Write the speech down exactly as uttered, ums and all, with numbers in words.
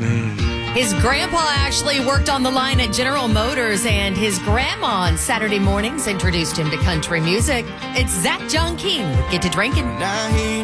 His grandpa actually worked on the line at General Motors, and his grandma on Saturday mornings introduced him to country music. It's Zach John King with Get to Drinking. Now he